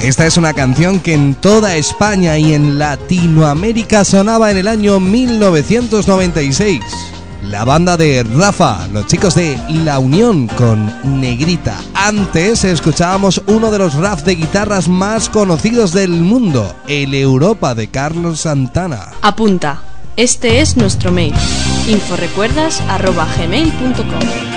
Esta es una canción que en toda España y en Latinoamérica sonaba en el año 1996. La banda de Rafa, los chicos de La Unión con Negrita. Antes escuchábamos uno de los raps de guitarras más conocidos del mundo, el Europa de Carlos Santana. Apunta, este es nuestro mail, inforecuerdas@gmail.com.